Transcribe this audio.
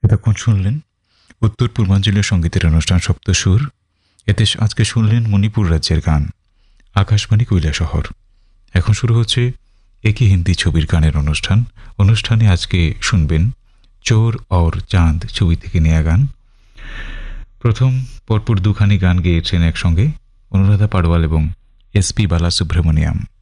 এতক্ষণ শুনলেন উত্তর পূর্বাঞ্চলীয় সঙ্গীতের অনুষ্ঠান সপ্তসুর। এতে আজকে শুনলেন মণিপুর রাজ্যের গান, আকাশবাণী কৈলাসহর। এখন শুরু হচ্ছে একই হিন্দি ছবির গানের অনুষ্ঠানে আজকে শুনবেন চোর और চাঁদ ছবি থেকে নেয়া গান। প্রথম পরপর দুখানি গান গেয়েছেন একসঙ্গে অনুরাধা পাড়ওয়াল এবং এসপি বালাসুব্রমণিয়াম।